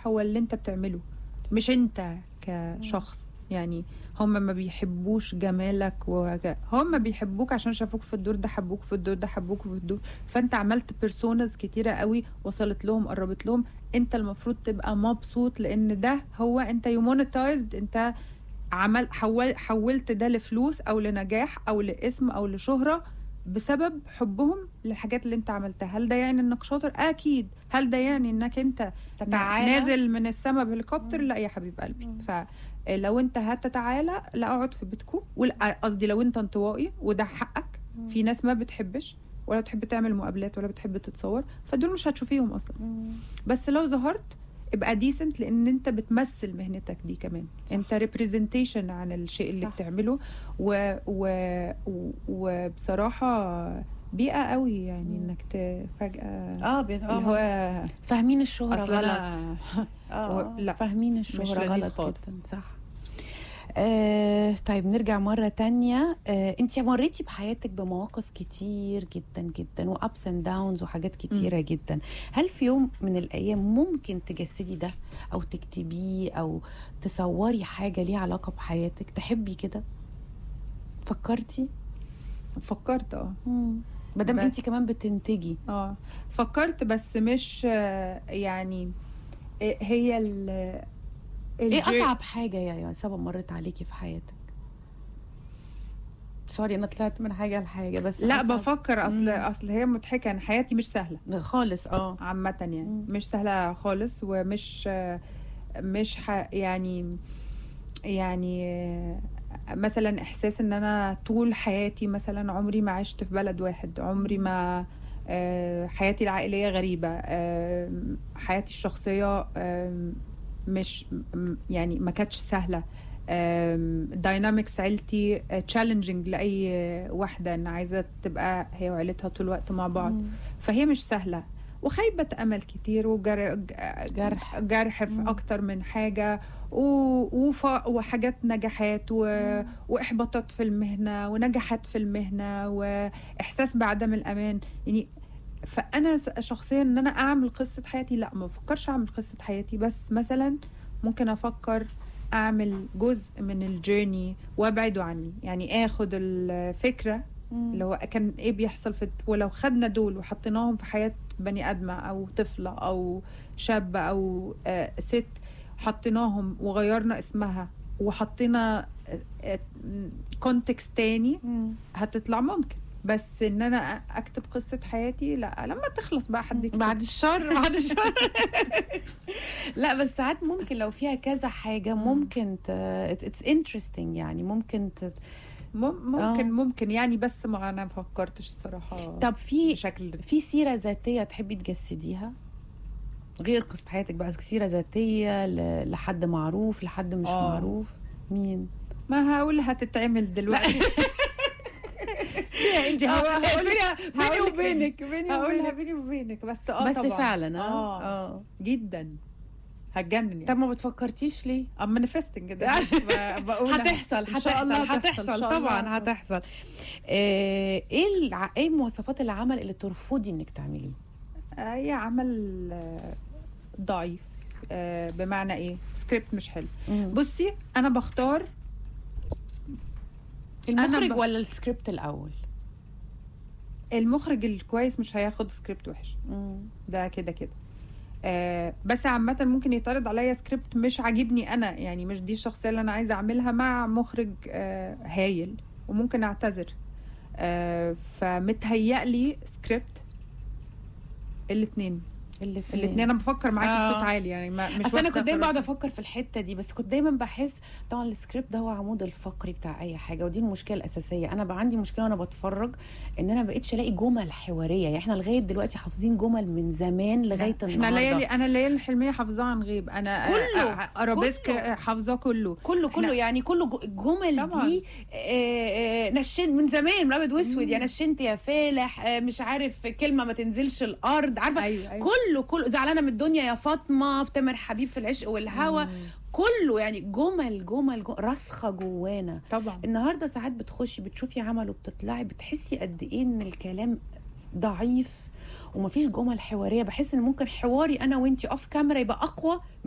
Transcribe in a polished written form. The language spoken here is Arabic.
النجاح هو اللي انت بتعمله مش انت كشخص. يعني هم ما بيحبوش جمالك هم بيحبوك عشان شافوك في الدور ده، حبوك في الدور ده، حبوك في الدور، فانت عملت بيرسونز كتيرة قوي، وصلت لهم، قربت لهم. انت المفروض تبقى مبسوط لان ده هو انت يومونيتايزد، انت حولت ده لفلوس او لنجاح او لاسم او لشهرة بسبب حبهم للحاجات اللي انت عملتها. هل ده يعني انك شاطر؟ اكيد. هل ده يعني انك انت نازل من السما بهليكوبتر؟ لا يا حبيب قلبي. فلو انت هتتعالى، لا اقعد في بيتكم. قصدي لو انت انطوائي وده حقك، في ناس ما بتحبش ولا بتحب تعمل مقابلات ولا بتحب تتصور، فدول مش هتشوفيهم اصلا. بس لو ظهرت ابقى ديسنت، لان انت بتمثل مهنتك دي كمان. صح. انت ريبريزنتيشن عن الشيء اللي صح. بتعمله. وبصراحه بيئه قوي يعني انك فجاه اللي هو فاهمين الشهرة غلط. لا فاهمين الشهرة غلط جدا. صح. طيب نرجع مرة تانية. انت مريتي بحياتك بمواقف كتير جدا جدا وابس اند داونز وحاجات كتيرة جدا. هل في يوم من الايام ممكن تجسدي ده او تكتبيه او تصوري حاجة ليها علاقة بحياتك؟ تحبي كده؟ فكرتي؟ فكرت مادام انت كمان بتنتجي. فكرت، بس مش يعني هي ايه اصعب حاجه يا سبا مرت عليكي في حياتك؟ سوري انا طلعت من حاجه لحاجه، بس لا بفكر. اصل هي مضحكه. انا حياتي مش سهله خالص. عامه يعني مش سهله خالص، ومش يعني مثلا احساس ان انا طول حياتي مثلا عمري ما عشت في بلد واحد، عمري ما حياتي العائليه غريبه، حياتي الشخصيه مش يعني ما كانتش سهله. داينامكس عيلتي تشالنجينج لاي واحده ان عايزه تبقى هي وعيلتها طول الوقت مع بعض. فهي مش سهله، وخيبه امل كتير، وجرح في اكتر من حاجه، وحاجات نجاحات واحباطات في المهنه ونجاحات في المهنه واحساس بعدم الامان يعني. فانا شخصيا ان انا اعمل قصه حياتي، لا ما بفكرش اعمل قصه حياتي، بس مثلا ممكن افكر اعمل جزء من الجيرني وابعده عني. يعني اخد الفكره اللي هو كان ايه بيحصل ولو خدنا دول وحطيناهم في حياه بني ادمه او طفله او شابه او ست، حطيناهم وغيرنا اسمها وحطينا كونتكست تاني، هتطلع ممكن. بس ان انا اكتب قصه حياتي لا، لما تخلص بقى حد كده. بعد الشر. لا بس ساعات ممكن لو فيها كذا حاجه ممكن اتس انترستينج يعني ممكن ممكن يعني، بس ما انا فكرتش الصراحه. طب في سيره ذاتيه تحبي تجسديها غير قصه حياتك بقى؟ سيره ذاتيه لحد معروف، لحد مش معروف؟ مين؟ ما هقول هتتعمل دلوقتي. بيني وبينك هقولها بيني وبينك، بس طبعا فعلا جدا هتجنن يعني. طب ما بتفكرتيش ليه؟ مانيفستنج كده بقول هتحصل طبعا هتحصل. ايه مواصفات العمل اللي ترفضي انك تعمليه؟ اي عمل ضعيف. بمعنى ايه؟ سكريبت مش حلو. بصي انا بختار المخرج ولا السكريبت الاول؟ المخرج الكويس مش هياخد سكريبت وحش. ده كده بس عامه ممكن يتعرض عليا سكريبت مش عاجبني انا، يعني مش دي الشخصيه اللي انا عايزه اعملها مع مخرج هايل، وممكن اعتذر. فمتهيألي سكريبت الاثنين انا بفكر معاكي بصوت عالي يعني. مش اصل انا كنت دايما بقعد افكر في الحته دي، بس كنت دايما بحس طبعا السكريبت ده هو عمود الفقري بتاع اي حاجه، ودي المشكله الاساسيه. انا بقى عندي مشكله وانا بتفرج ان انا بقيتش الاقي جمل حواريه. يعني احنا لغايه دلوقتي حافظين جمل من زمان لغايه النهارده. انا الليالي الحلميه حافظاها عن غيب. انا ارابيسك حافظاه كله يعني كله الجمل دي نشنت من زمان من ابيض واسود. يعني نشنت يا فالح، مش عارف كلمه ما تنزلش الارض، عارفه. أيوة. كله زعلانه من الدنيا يا فاطمه، في تامر حبيب في العشق والهوى. كله يعني جمل راسخه جوانا طبعا. النهارده ساعات بتخشي بتشوفي عمل وبتطلعي بتحسي قد ايه ان الكلام ضعيف ومفيش جمل حواريه. بحس ان ممكن حواري انا وانتي اوف كاميرا يبقى اقوى